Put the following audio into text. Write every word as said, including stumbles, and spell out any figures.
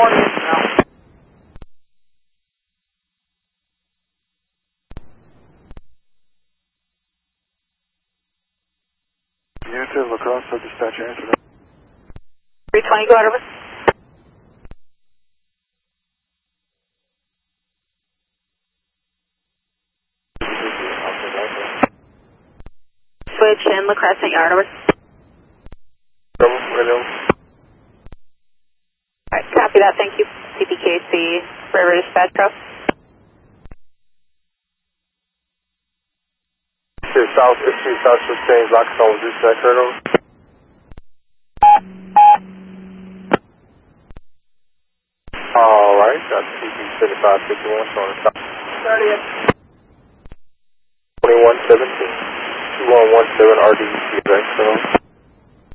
morning. No. Unit La Crosse, so dispatcher answer. three twenty, go ahead, over. Switch in La Crescent Yard, over. Alright, copy that, thank you. C P K C, River Dispatch Pro. South fifteen, South fifteen, Blackstone, dispatch right over. Alright, that's C P seventy-five fifty-one, showing the south. thirtieth. twenty-one seventeen, two one one seven R D C, right, so.